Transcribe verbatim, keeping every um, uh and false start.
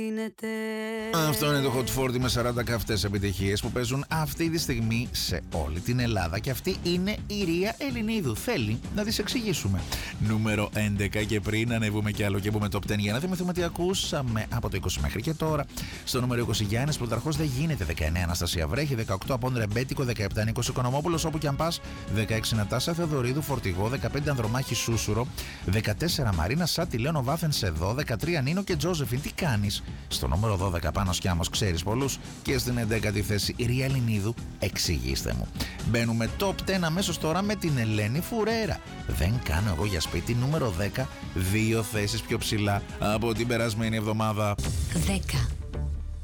Αυτό είναι το Hot σαράντα με σαράντα καυτές επιτυχίες που παίζουν αυτή τη στιγμή σε όλη την Ελλάδα. Και αυτή είναι η Ρία Ελληνίδου. Θέλει να τις εξηγήσουμε. Νούμερο έντεκα, και πριν ανεβούμε κι άλλο και πούμε top δέκα για να θυμηθούμε τι ακούσαμε από το είκοσι μέχρι και τώρα. Στο νούμερο είκοσι, Γιάννης Πρωταρχός δεν γίνεται. δεκαεννέα, Αναστασία Βρέχη. δεκαοκτώ, Απόν Ρεμπέτικο. δεκαεπτά, Νίκος Οικονομόπουλος, όπου κι αν πας. δεκαέξι, Νατάσα Θεοδωρίδου Φορτηγό. δεκαπέντε, Ανδρομάχη Σούσουρο. δεκατέσσερα, Μαρίνα Σάτι Λέων Βάθεν εδώ. δεκατρία, Νίνο και Τζόζεφιν. Τι κάνεις? Στο νούμερο δώδεκα, Πάνος Κιάμος, ξέρεις πολλούς. Και στην έντεκατη θέση, η Ρία Ελληνίδου, εξηγήστε μου. Μπαίνουμε top δέκα αμέσως τώρα με την Ελένη Φουρέρα. Δεν κάνω εγώ για σπίτι. Νούμερο δέκα, δύο θέσεις πιο ψηλά από την περασμένη εβδομάδα. δέκα.